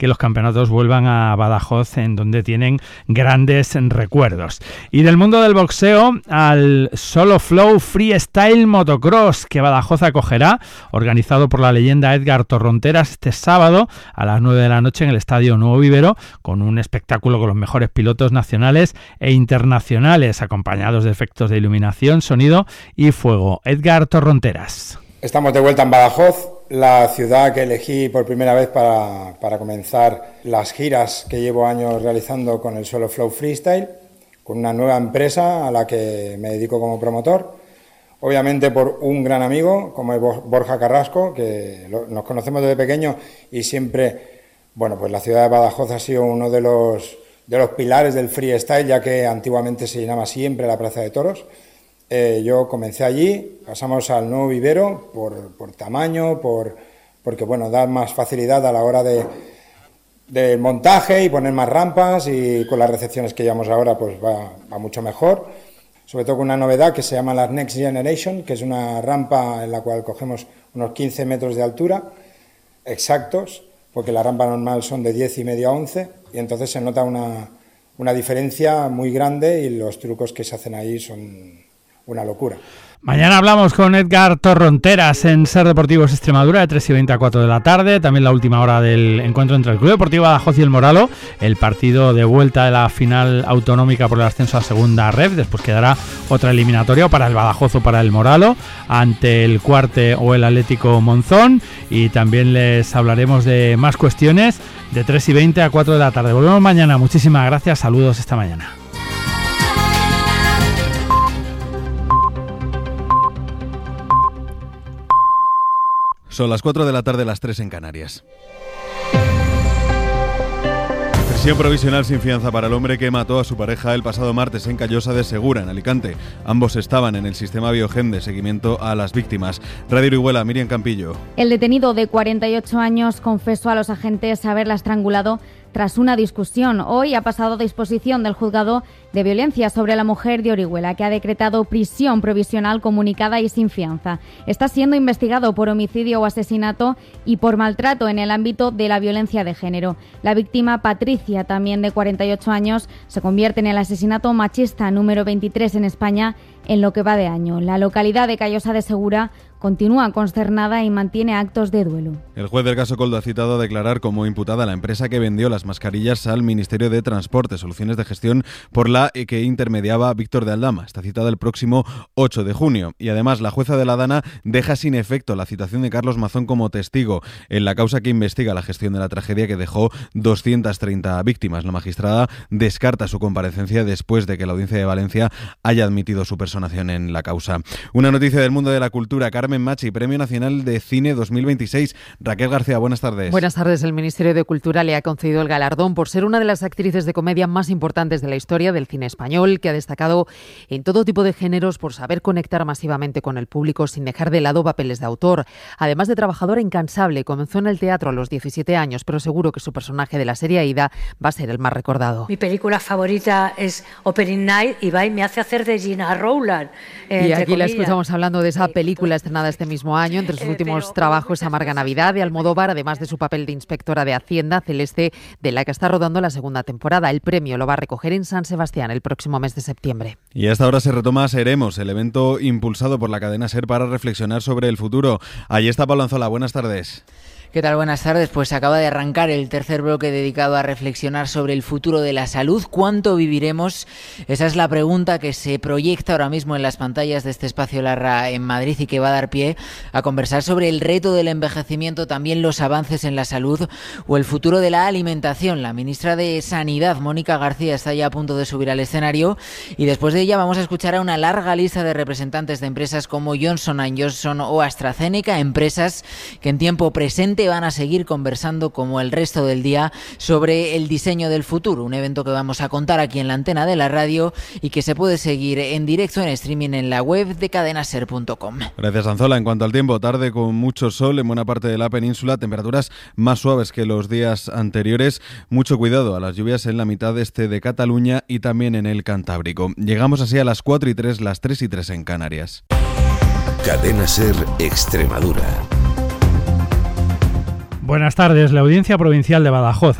que los campeonatos vuelvan a Badajoz, en donde tienen grandes recuerdos. Y del mundo del boxeo al Solo Flow Freestyle Motocross, que Badajoz acogerá, organizado por la leyenda Edgar Torronteras, este sábado a las 9 de la noche en el Estadio Nuevo Vivero, con un espectáculo con los mejores pilotos nacionales e internacionales, acompañados de efectos de iluminación, sonido y fuego. Edgar Torronteras. Estamos de vuelta en Badajoz, la ciudad que elegí por primera vez para comenzar las giras que llevo años realizando con el Solo Flow Freestyle, con una nueva empresa a la que me dedico como promotor, obviamente por un gran amigo como es Borja Carrasco, que nos conocemos desde pequeño y siempre, bueno, pues la ciudad de Badajoz ha sido uno de los pilares del freestyle, ya que antiguamente se llenaba siempre la Plaza de Toros. Yo comencé allí, pasamos al Nuevo Vivero por tamaño, porque bueno, da más facilidad a la hora del montaje y poner más rampas, y con las recepciones que llevamos ahora pues va mucho mejor, sobre todo con una novedad que se llama la Next Generation, que es una rampa en la cual cogemos unos 15 metros de altura exactos, porque la rampa normal son de 10 y medio a 11, y entonces se nota una diferencia muy grande, y los trucos que se hacen ahí son una locura. Mañana hablamos con Edgar Torronteras en Ser Deportivos Extremadura, de 3:20 a 4 de la tarde. También la última hora del encuentro entre el Club Deportivo Badajoz y el Moralo, el partido de vuelta de la final autonómica por el ascenso a segunda ref. Después quedará otra eliminatoria para el Badajoz o para el Moralo, ante el Cuarte o el Atlético Monzón. Y también les hablaremos de más cuestiones de 3:20 a 4 de la tarde. Volvemos mañana. Muchísimas gracias. Saludos esta mañana. Son las 4 de la tarde, las 3 en Canarias. Prisión provisional sin fianza para el hombre que mató a su pareja el pasado martes en Callosa de Segura, en Alicante. Ambos estaban en el sistema Biogen de seguimiento a las víctimas. Radio Orihuela, Miriam Campillo. El detenido de 48 años confesó a los agentes haberla estrangulado tras una discusión. Hoy ha pasado a disposición del juzgado de violencia sobre la mujer de Orihuela, que ha decretado prisión provisional comunicada y sin fianza. Está siendo investigado por homicidio o asesinato y por maltrato en el ámbito de la violencia de género. La víctima, Patricia, también de 48 años, se convierte en el asesinato machista número 23 en España en lo que va de año. La localidad de Callosa de Segura continúa consternada y mantiene actos de duelo. El juez del caso Coldo ha citado a declarar como imputada a la empresa que vendió las mascarillas al Ministerio de Transporte, Soluciones de Gestión, por la que intermediaba Víctor de Aldama. Está citada el próximo 8 de junio. Y además la jueza de la Dana deja sin efecto la citación de Carlos Mazón como testigo en la causa que investiga la gestión de la tragedia que dejó 230 víctimas. La magistrada descarta su comparecencia después de que la Audiencia de Valencia haya admitido su personación en la causa. Una noticia del mundo de la cultura. Carmen Machi, Premio Nacional de Cine 2026. Raquel García, buenas tardes. Buenas tardes. El Ministerio de Cultura le ha concedido el galardón por ser una de las actrices de comedia más importantes de la historia del cine español, que ha destacado en todo tipo de géneros por saber conectar masivamente con el público sin dejar de lado papeles de autor. Además de trabajadora incansable, comenzó en el teatro a los 17 años, pero seguro que su personaje de la serie Aida va a ser el más recordado. Mi película favorita es Opening Night y me hace hacer de Gina Rowland. Y aquí la escuchamos hablando de esa película estrenada este mismo año. Entre sus últimos trabajos, Amarga Navidad de Almodóvar, además de su papel de inspectora de Hacienda, Celeste, de la que está rodando la segunda temporada. El premio lo va a recoger en San Sebastián el próximo mes de septiembre. Y hasta ahora se retoma Seremos, el evento impulsado por la cadena SER para reflexionar sobre el futuro. Allí está Pablo Anzola. Buenas tardes. ¿Qué tal? Buenas tardes. Pues acaba de arrancar el tercer bloque dedicado a reflexionar sobre el futuro de la salud. ¿Cuánto viviremos? Esa es la pregunta que se proyecta ahora mismo en las pantallas de este espacio Larra en Madrid y que va a dar pie a conversar sobre el reto del envejecimiento, también los avances en la salud o el futuro de la alimentación. La ministra de Sanidad, Mónica García, está ya a punto de subir al escenario y después de ella vamos a escuchar a una larga lista de representantes de empresas como Johnson & Johnson o AstraZeneca, empresas que en tiempo presente van a seguir conversando como el resto del día sobre el diseño del futuro, un evento que vamos a contar aquí en la antena de la radio y que se puede seguir en directo en streaming en la web de cadenaser.com. Gracias, Anzola. En cuanto al tiempo, tarde con mucho sol en buena parte de la península, temperaturas más suaves que los días anteriores. Mucho cuidado a las lluvias en la mitad este de Cataluña y también en el Cantábrico. Llegamos así a las 4:03, las 3:03 en Canarias. Cadena SER Extremadura. Buenas tardes. La Audiencia Provincial de Badajoz